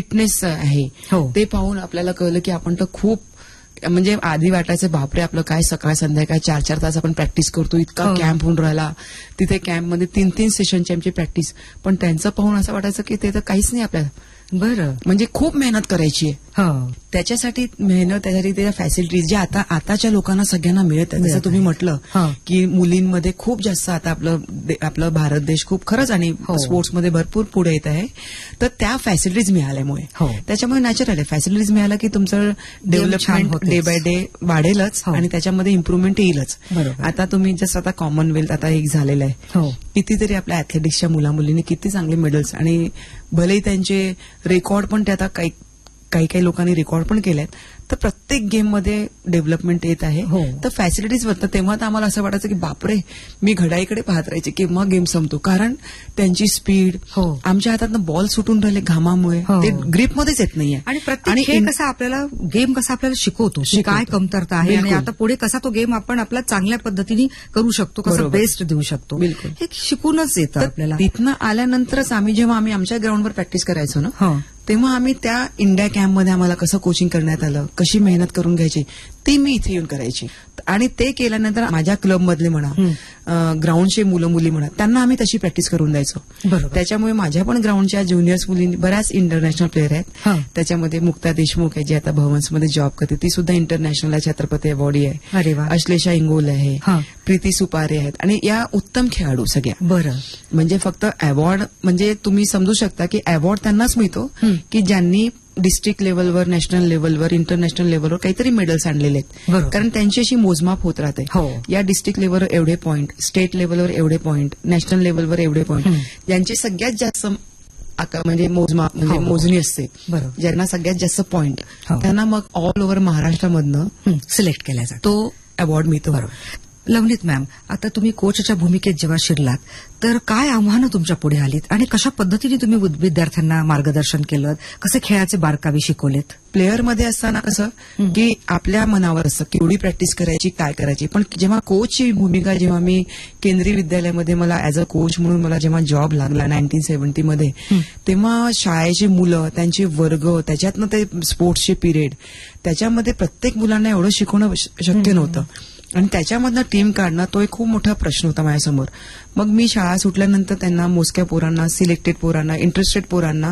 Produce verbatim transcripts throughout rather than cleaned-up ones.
Fitness आहे हो. ते पाहून आपल्याला कळलं की आपण तर खूप म्हणजे आधी वाटायचं बापरे आपलं काय सकाळ संध्याकाळ चार चार तास आपण प्रॅक्टिस करतो इतका हो. कॅम्प होऊन राहिला तिथे कॅम्पमध्ये तीन तीन सेशनची आमची प्रॅक्टिस पण त्यांचं पाहून असं वाटायचं की ते तर काहीच नाही आपल्याला बरं म्हणजे खूप मेहनत करायची आहे हो त्याच्यासाठी मेहनत त्यासाठी त्या फॅसिलिटीज ज्या आता आताच्या लोकांना सगळ्यांना मिळत आहे जसं तुम्ही म्हटलं हो. की मुलींमध्ये खूप जास्त आता आपलं दे- आपलं भारत देश खूप खरंच आणि हो. स्पोर्ट्समध्ये भरपूर पुढे येत आहे तर त्या फॅसिलिटीज मिळाल्यामुळे हो. त्याच्यामुळे नॅचरल आहे फॅसिलिटीज मिळाल्या की तुमचं छान डेव्हलपमेंट होतेच. डे बाय डे वाढेलच हो. आणि त्याच्यामध्ये इम्प्रुव्हमेंट येईलच बरोबर. आता तुम्ही जसं आता कॉमनवेल्थ आता एक झालेलं आहे हो कितीतरी आपल्या ऍथलेटिक्सच्या मुला मुलींनी किती चांगले मेडल्स आणि भलेही त्यांचे रेकॉर्ड पण ते आता काही काही काही लोकांनी रेकॉर्ड पण केलेत तर प्रत्येक गेममध्ये डेव्हलपमेंट येत आहे हो. तर फॅसिलिटीज वाटतं तेव्हा तर आम्हाला असं वाटायचं की बापरे मी घड्याळीकडे पाहत राहायचे की मग गेम संपतो कारण त्यांची स्पीड हो. आमच्या हातातनं बॉल सुटून राहिले घामामुळे हो. ते ग्रीपमध्येच येत नाहीये आणि प्रत्येक खेळ कसा आपल्याला गेम कसा आपल्याला शिकवतो की शिकवतो. काय कमतरता आहे आणि बिलकुल. आता पुढे कसा तो गेम आपण आपल्या चांगल्या पद्धतीने करू शकतो कसा बरोबर. बेस्ट देऊ शकतो बिलकुल. हे शिकूनच येतं तर आपल्याला तिथनं आल्यानंतरच आम्ही जेव्हा आम्ही आमच्या ग्राउंडवर प्रॅक्टिस करायचो ना हो तेव्हा आम्ही त्या इंडिया कॅम्पमध्ये आम्हाला कसं कोचिंग करण्यात आलं कशी मेहनत करून घ्यायची ती मी इथे येऊन करायची आणि ते केल्यानंतर माझ्या क्लबमधले म्हणा ग्राउंडचे मुलं मुली म्हणा त्यांना आम्ही तशी प्रॅक्टिस करून द्यायचो बरोबर. त्याच्यामुळे माझ्या पण ग्राउंडच्या ज्युनियर्स मुली बऱ्याच इंटरनॅशनल प्लेअर आहेत हा. त्याच्यामध्ये मुक्ता देशमुख आहे जी आता भवन्समध्ये जॉब करते ती सुद्धा इंटरनॅशनल छत्रपती अवॉर्डी आहे अरे वा अश्लेषा इंगोल आहे हा. प्रीती सुपारे आहेत आणि या उत्तम खेळाडू सगळ्या बरं म्हणजे फक्त अवॉर्ड म्हणजे तुम्ही समजू शकता की अवॉर्ड त्यांनाच मिळतो हं. की ज्यांनी डिस्ट्रिक्ट लेवलवर नॅशनल लेवलवर इंटरनॅशनल लेवलवर काहीतरी मेडल्स आणलेले आहेत बरोबर. कारण त्यांची अशी मोजमाप होत राहते हो. या डिस्ट्रिक्ट लेवलवर एवढे पॉईंट स्टेट लेवलवर एवढे पॉईंट नॅशनल लेवलवर एवढे पॉईंट हं. ज्यांची सगळ्यात जास्त आका- म्हणजे मोजमाप म्हणजे हो. मोजणी असते बरोबर. ज्यांना सगळ्यात जास्त पॉईंट हो. त्यांना मग ऑल ओव्हर महाराष्ट्रामधनं सिलेक्ट केला जातो तो अवॉर्ड मिळतो बरोबर. लवनीत मॅम आता तुम्ही कोचच्या भूमिकेत जेव्हा शिरलात तर काय आव्हानं तुमच्या पुढे आलीत आणि कशा पद्धतीने तुम्ही विद्यार्थ्यांना मार्गदर्शन केलं कसे खेळाचे बारकावे शिकवलेत प्लेअरमध्ये असताना कसं की आपल्या मनावर असतं केवढी प्रॅक्टिस करायची काय करायची पण जेव्हा कोचची भूमिका जेव्हा मी केंद्रीय विद्यालयामध्ये मला ऍज अ कोच म्हणून मला जेव्हा जॉब लागला नाईन्टीन सेव्हन्टीमध्ये तेव्हा शाळेची मुलं त्यांचे वर्ग त्याच्यातनं ते स्पोर्ट्सचे पिरियड त्याच्यामध्ये प्रत्येक मुलांना एवढं शिकवणं शक्य नव्हतं आणि त्याच्यामधनं टीम काढणं तो एक खूप मोठा प्रश्न होता माझ्यासमोर मग मी शाळा सुटल्यानंतर त्यांना मोजक्या पोरांना सिलेक्टेड पोरांना इंटरेस्टेड पोरांना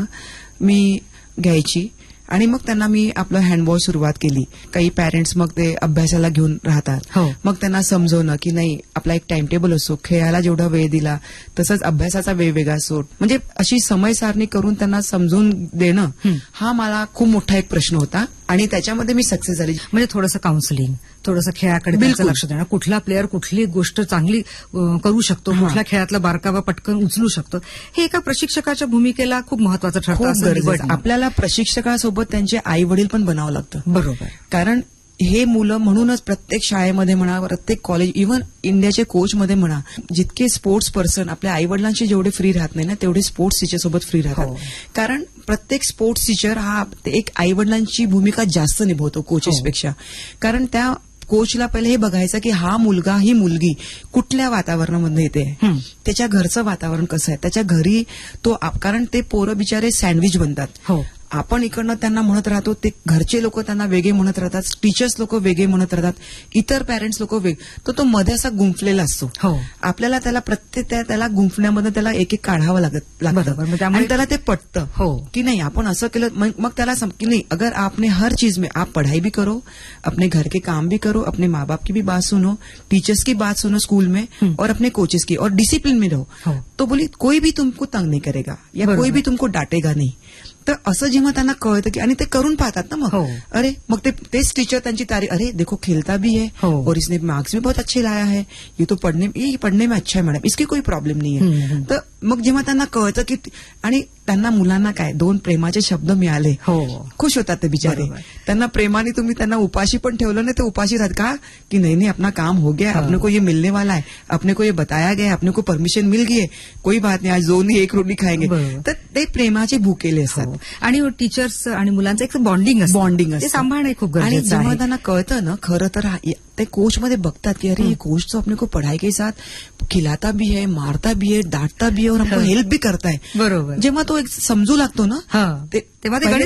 मी घ्यायची आणि मग त्यांना मी आपलं हँडबॉल सुरुवात केली काही पॅरेंट्स मग ते अभ्यासाला घेऊन राहतात हो. मग त्यांना समजवणं की नाही आपला एक टाइम टेबल असतो खेळायला जेवढा वेळ दिला तसंच अभ्यासाचा वेळ वेगळा सोड म्हणजे अशी समय सारणी करून त्यांना समजून देणं हा मला खूप मोठा एक प्रश्न होता आणि त्याच्यामध्ये मी सक्सेस झाली म्हणजे थोडंसं काउन्सिलिंग थोडंसं खेळाकडे त्यांचं बिलकुल. लक्ष देणं कुठला प्लेअर कुठली गोष्ट चांगली अं, करू शकतो हा. कुठल्या खेळातला बारकावा पटकन उचलू शकतो हे एका प्रशिक्षकाच्या भूमिकेला खूप महत्वाचं ठरतं खूप असं गरजेचं निवडणं. आपल्याला प्रशिक्षकासोबत त्यांचे आई वडील पण बनावं लागतं बरोबर कारण हे मुलं म्हणूनच प्रत्येक शाळेमध्ये म्हणा प्रत्येक कॉलेज इव्हन इंडियाचे कोचमध्ये म्हणा जितके स्पोर्ट्स पर्सन आपल्या आई वडिलांशी जेवढे फ्री राहत नाही ना तेवढे स्पोर्ट्स टीचर सोबत फ्री हो. राहतात कारण प्रत्येक स्पोर्ट्स टीचर हा एक आई वडिलांची भूमिका जास्त निभवतो कोचेसपेक्षा कारण त्या कोचला पहिले हे बघायचं की हा मुलगा ही मुलगी कुठल्या वातावरणामध्ये येते हं. त्याच्या घरचं वातावरण कसं आहे त्याच्या घरी तो आप- कारण ते पोरं बिचारे सँडविच बनतात हो आपण इकडनं त्यांना म्हणत राहतो ते घरचे लोक त्यांना वेगळे म्हणत राहतात टीचर्स लोक वेगळे म्हणत राहतात इतर पॅरेंट्स लोक वेग तर तो मध्ये असा गुंफलेला असतो हो आपल्याला त्याला प्रत्येक त्या- त्याला गुंफण्यामध्ये त्याला एक एक काढावं लागत बरोबर. मग लागतं त्यामुळे- आणि त्याला ते पटतं हो. की नाही आपण असं केलं मग मग त्याला सम- की नाही अगर आपने हर चीज में आप पढ़ाई भी करो अपने घर के काम भी करो अपने माँ बाप की भी बात सुनो टीचर्स की बात सुनो स्कूल में और अपने कोचेस की और डिसिप्लिन में हो. रहो तो बोली कोई भी तुमको तंग नहीं करेगा या बरोबर. कोई भी तुमको डांटेगा नहीं तर असं जेव्हा त्यांना कळतं की आणि ते करून पाहतात ना मग हो. अरे मग ते तेच टीचर त्यांची तारीफ अरे देखो खेलता भी है हो. और इसने मार्क्स भी बहुत अच्छे लाया है ये तो पढ़ने ये पढ़ने में अच्छा है मैडम इसकी कोई प्रॉब्लेम नहीं हम्म, है हम्म. तर मग जेव्हा त्यांना कळतं की आणि त्यांना मुलांना काय दोन प्रेमाचे शब्द मिळाले हो खुश होतात ते बिचारे बरोबर. त्यांना प्रेमाने तुम्ही त्यांना उपाशी पण ठेवलं नाही ते उपाशी राहत का की नहीं नहीं अपना काम हो गया हाँ. अपने को ये मिलने वाला है अपने को ये बताया गया है अपने को परमिशन मिल गई है कोई बात नहीं आज दोन्ही एक रोटी खाएंगे बरोबर. तर ते प्रेमाचे भुकेले असतात हो. आणि टीचर्स आणि मुलांचं एक बॉन्डिंग असतं बॉन्डिंग ते असतं. सांभाळणं खूप आणि गरजेचं जेव्हा आहे त्यांना कळतं ना खरं तर हा- ते कोच मध्ये बघतात की अरे ये कोच तो अपने को पढ़ाई के साथ खिलाता भी है मारता भी है डांटता भी है और हमको हाँ. हेल्प भी करता है बरोबर जेव्हा तो एक समजू लागतो ना हा ते तेव्हा ते पहिले